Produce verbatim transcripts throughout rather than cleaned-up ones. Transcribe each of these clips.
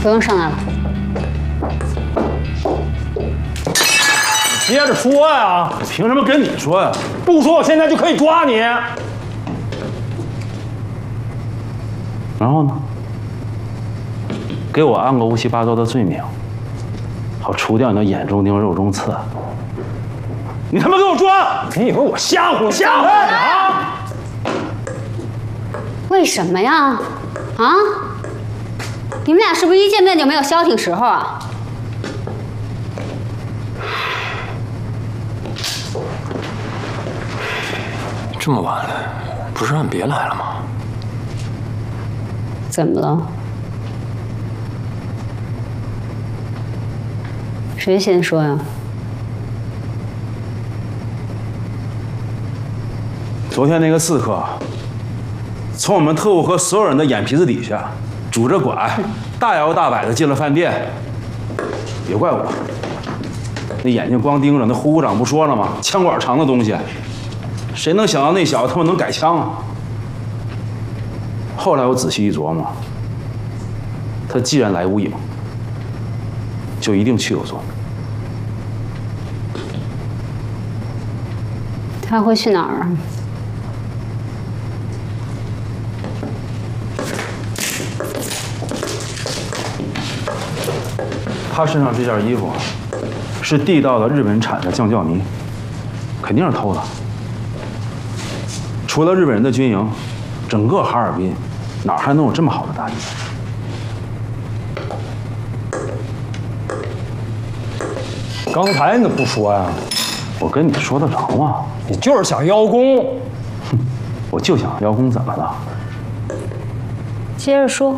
不用上来了。 接着说呀！凭什么跟你说呀？不说，我现在就可以抓你。然后呢？给我安个乌七八糟的罪名，好除掉你的眼中钉、肉中刺。你他妈给我抓！你以为我吓唬吓唬你啊？ 为什么呀？啊？你们俩是不是一见面就没有消停时候啊？ 这么晚了，不是让你别来了吗？ 怎么了？谁先说呀？ 昨天那个刺客，从我们特务和所有人的眼皮子底下拄着拐，大摇大摆的进了饭店。别怪我，那眼睛光盯着，那呼呼长不说了吗？枪管长的东西。谁能想到那小子他妈能改枪啊？后来我仔细一琢磨，他既然来无影，就一定去有踪。 他会去哪儿啊？ 他身上这件衣服是地道的日本产的降教呢，肯定是偷的。除了日本人的军营，整个哈尔滨哪还能有这么好的大衣？ 刚才你怎么不说呀？ 我跟你说得着吗？ 你就是想邀功。 哼，我就想邀功，怎么了？ 接着说。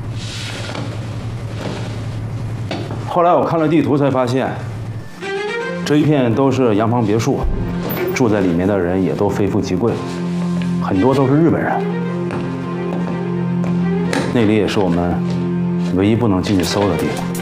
后来我看了地图才发现，这一片都是洋房别墅，住在里面的人也都非富即贵。很多都是日本人，那里也是我们唯一不能进去搜的地方。